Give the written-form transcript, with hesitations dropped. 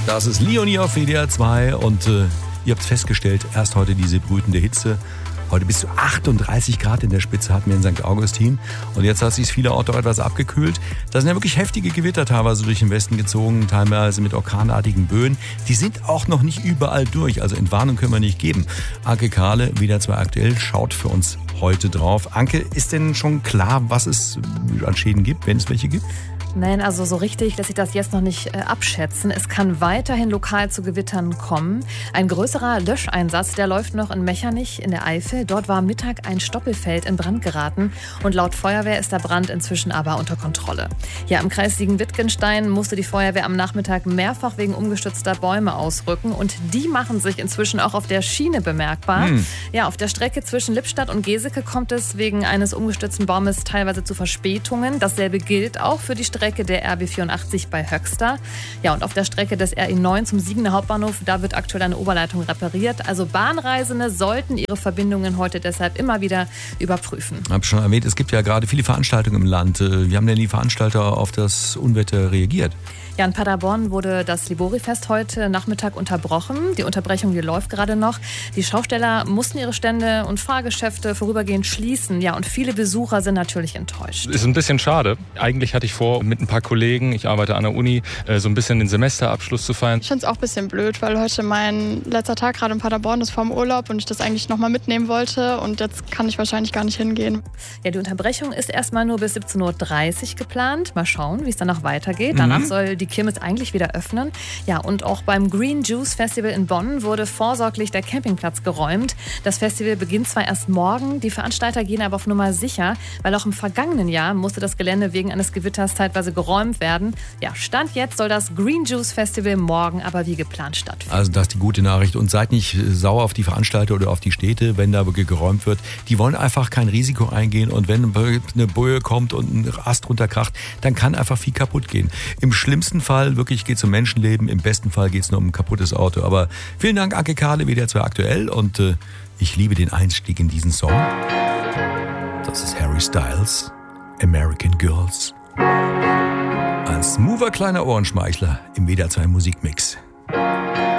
Das ist Leonie auf WDR 2 und ihr habt festgestellt, erst heute diese brütende Hitze. Heute bis zu 38 Grad in der Spitze hatten wir in St. Augustin. Und jetzt hat sich vielerorts auch etwas abgekühlt. Da sind ja wirklich heftige Gewitter teilweise durch den Westen gezogen, teilweise mit orkanartigen Böen. Die sind auch noch nicht überall durch, also Entwarnung können wir nicht geben. Anke Kahle, WDR 2 aktuell, schaut für uns heute drauf. Anke, ist denn schon klar, was es an Schäden gibt, wenn es welche gibt? Nein, also so richtig lässt sich das jetzt noch nicht abschätzen. Es kann weiterhin lokal zu Gewittern kommen. Ein größerer Löscheinsatz, der läuft noch in Mechernich in der Eifel. Dort war am Mittag ein Stoppelfeld in Brand geraten und laut Feuerwehr ist der Brand inzwischen aber unter Kontrolle. Ja, im Kreis Siegen-Wittgenstein musste die Feuerwehr am Nachmittag mehrfach wegen umgestürzter Bäume ausrücken und die machen sich inzwischen auch auf der Schiene bemerkbar. Ja, auf der Strecke zwischen Lippstadt und Geseke kommt es wegen eines umgestürzten Baumes teilweise zu Verspätungen. Dasselbe gilt auch für die Strecke der RB 84 bei Höxter. Ja, und auf der Strecke des RE 9 zum Siegener Hauptbahnhof, da wird aktuell eine Oberleitung repariert. Also Bahnreisende sollten ihre Verbindungen heute deshalb immer wieder überprüfen. Ich habe schon erwähnt, es gibt ja gerade viele Veranstaltungen im Land. Wie haben denn die Veranstalter auf das Unwetter reagiert? Ja, in Paderborn wurde das Liborifest heute Nachmittag unterbrochen. Die Unterbrechung, die läuft gerade noch. Die Schausteller mussten ihre Stände und Fahrgeschäfte vorübergehend schließen. Ja, und viele Besucher sind natürlich enttäuscht. Ist ein bisschen schade. Eigentlich hatte ich vor, mit ein paar Kollegen, ich arbeite an der Uni, so ein bisschen den Semesterabschluss zu feiern. Ich finde es auch ein bisschen blöd, weil heute mein letzter Tag gerade in Paderborn ist vorm Urlaub und ich das eigentlich nochmal mitnehmen wollte. Und jetzt kann ich wahrscheinlich gar nicht hingehen. Ja, die Unterbrechung ist erstmal nur bis 17.30 Uhr geplant. Mal schauen, wie es danach weitergeht. Danach soll die Kirmes eigentlich wieder öffnen. Ja, und auch beim Green Juice Festival in Bonn wurde vorsorglich der Campingplatz geräumt. Das Festival beginnt zwar erst morgen, die Veranstalter gehen aber auf Nummer sicher, weil auch im vergangenen Jahr musste das Gelände wegen eines Gewitters teilweise geräumt werden. Ja, Stand jetzt soll das Green Juice Festival morgen aber wie geplant stattfinden. Also das ist die gute Nachricht. Und seid nicht sauer auf die Veranstalter oder auf die Städte, wenn da wirklich geräumt wird. Die wollen einfach kein Risiko eingehen und wenn eine Böe kommt und ein Ast runterkracht, dann kann einfach viel kaputt gehen. Im schlimmsten Fall wirklich geht es um Menschenleben, im besten Fall geht es nur um ein kaputtes Auto. Aber vielen Dank, Anke Kahle, WDR 2 aktuell und ich liebe den Einstieg in diesen Song. Das ist Harry Styles, American Girls. Ein smoother kleiner Ohrenschmeichler im WDR 2 Musikmix.